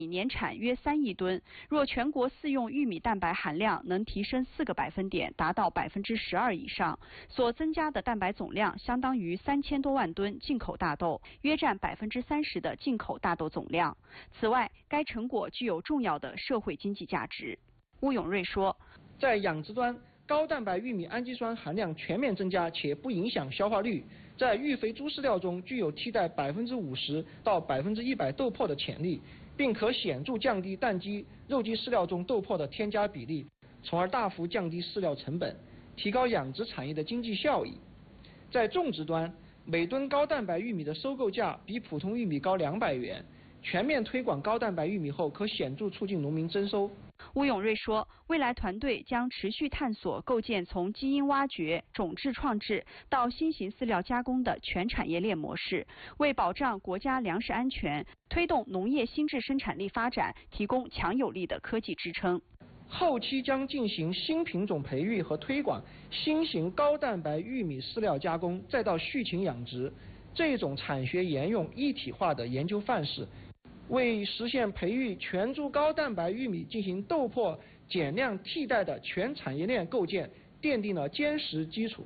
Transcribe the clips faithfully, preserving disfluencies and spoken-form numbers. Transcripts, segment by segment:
年产约三亿吨，若全国饲用玉米蛋白含量能提升四个百分点，达到百分之十二以上，所增加的蛋白总量相当于三千多万吨进口大豆，约占百分之三十的进口大豆总量。此外，该成果具有重要的社会经济价值。邬永瑞说， 在养殖端，高蛋白玉米氨基酸含量全面增加，且不影响消化率，在育肥猪饲料中具有替代百分之五十到百分之一百豆粕的潜力，并可显著降低蛋鸡、肉鸡饲料中豆粕的添加比例，从而大幅降低饲料成本，提高养殖产业的经济效益。在种植端，每吨高蛋白玉米的收购价比普通玉米高两百元。全面推广高蛋白玉米后，可显著促进农民增收。 邬永瑞说，未来团队将持续探索构建从基因挖掘、种质创制到新型饲料加工的全产业链模式，为保障国家粮食安全、推动农业新质生产力发展提供强有力的科技支撑。 后期将进行新品种培育和推广，新型高蛋白玉米饲料加工，再到畜禽养殖，这种产学研用一体化的研究范式，为实现培育全株高蛋白玉米进行豆粕减量替代的全产业链构建奠定了坚实基础。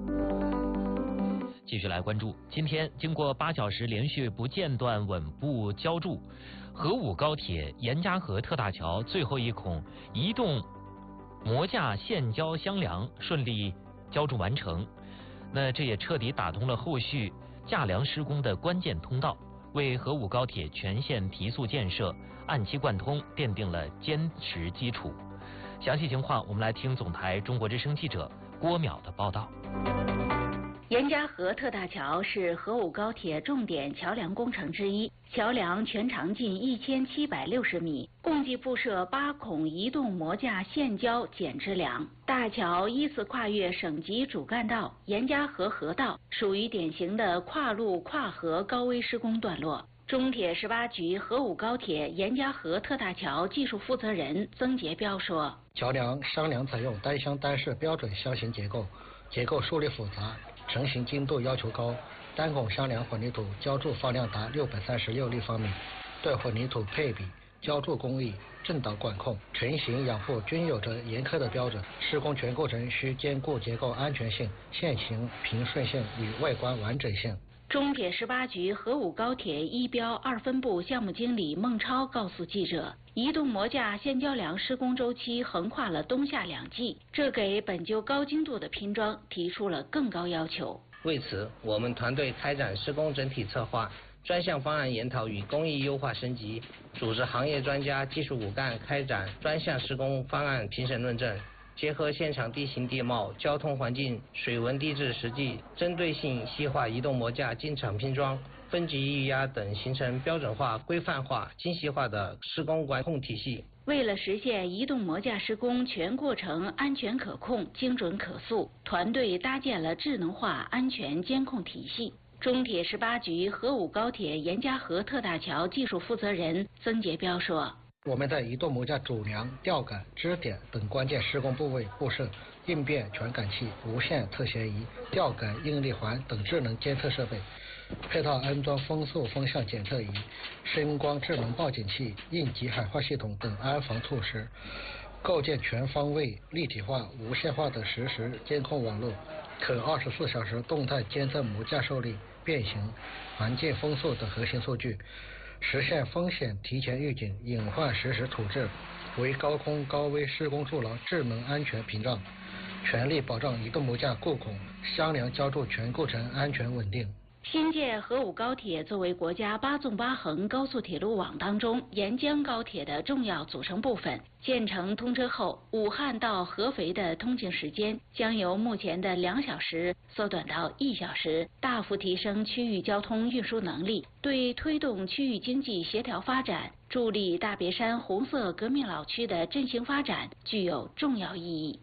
继续来关注，今天经过八小时连续不间断稳步浇筑，河武高铁严家河特大桥最后一孔移动模架线浇箱梁顺利浇筑完成。那这也彻底打通了后续架梁施工的关键通道，为河武高铁全线提速建设、按期贯通奠定了坚实基础。详细情况，我们来听总台中国之声记者郭淼的报道。 严家河特大桥是河武高铁重点桥梁工程之一，桥梁全长近一千七百六十米，共计布设八孔移动模架线浇减支梁。大桥依次跨越省级主干道严家河河道，属于典型的跨路跨河高危施工段落。中铁十八局河武高铁严家河特大桥技术负责人曾杰彪说：“ 桥梁商梁采用单箱单式标准箱型结构，结构疏离复杂，成型精度要求高，单孔箱梁混凝土浇筑放量达六百三十六立方米，对混凝土配比、浇筑工艺、震导管控、成型养护均有着严苛的标准。施工全过程需兼顾结构安全性、线形平顺性与外观完整性。” 中铁十八局河武高铁一标二分部项目经理孟超告诉记者，移动模架线浇梁施工周期横跨了冬夏两季，这给本就高精度的拼装提出了更高要求。 为此，我们团队开展施工整体策划、专项方案研讨与工艺优化升级，组织行业专家、技术骨干开展专项施工方案评审论证。结合现场地形地貌、交通环境、水文地质实际，针对性细化移动模架进场拼装、分级预压等，形成标准化、规范化、精细化的施工管控体系。 为了实现移动模架施工全过程安全可控、精准可塑，团队搭建了智能化安全监控体系。中铁十八局河武高铁严家河特大桥技术负责人曾杰彪说：“ 我们在移动模架主梁、吊杆、支点等关键施工部位布设应变传感器、无线特协仪、吊杆应力环等智能监测设备，配套安装风速风向检测仪、声光智能报警器、应急喊话系统等安防措施，构建全方位、立体化、无线化的实时监控网络，可二十四小时动态监测模架受力、变形、环境风速等核心数据，实现风险提前预警、隐患实时处置，为高空高危施工筑牢智能安全屏障，全力保障移动模架固孔、箱梁浇筑全过程安全稳定。” 新建河武高铁作为国家八纵八横高速铁路网当中沿江高铁的重要组成部分，建成通车后，武汉到合肥的通勤时间将由目前的两小时缩短到一小时，大幅提升区域交通运输能力，对推动区域经济协调发展、助力大别山红色革命老区的振兴发展具有重要意义。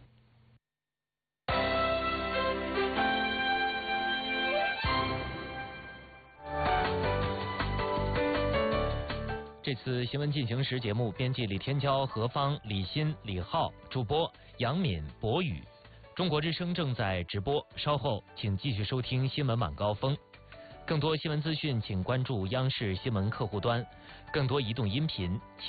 这次新闻进行时节目编辑李天骄、何芳、李欣、李浩，主播杨敏、博宇。中国之声正在直播，稍后请继续收听新闻晚高峰。更多新闻资讯，请关注央视新闻客户端。更多移动音频，请